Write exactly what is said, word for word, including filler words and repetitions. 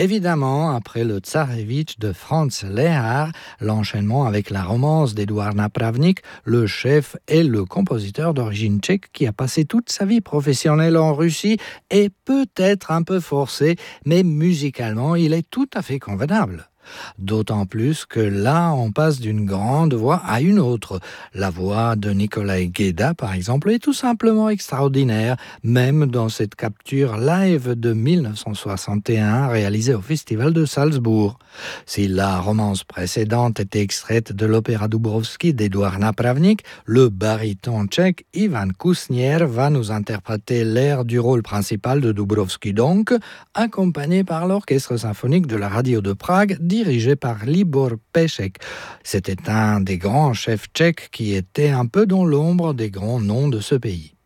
Évidemment, après le Tsarevitch de Franz Lehár, l'enchaînement avec la romance d'Édouard Napravnik, le chef et le compositeur d'origine tchèque qui a passé toute sa vie professionnelle en Russie est peut-être un peu forcé, mais musicalement, il est tout à fait convenable. D'autant plus que là, on passe d'une grande voix à une autre. La voix de Nikolai Gueda, par exemple, est tout simplement extraordinaire, même dans cette capture live de dix-neuf cent soixante et un réalisée au Festival de Salzbourg. Si la romance précédente était extraite de l'opéra Dubrovski d'Édouard Napravnik, le baryton tchèque Ivan Kusnier va nous interpréter l'air du rôle principal de Dubrovski donc, accompagné par l'orchestre symphonique de la radio de Prague, dirigé par Libor Pešek. C'était un des grands chefs tchèques qui était un peu dans l'ombre des grands noms de ce pays.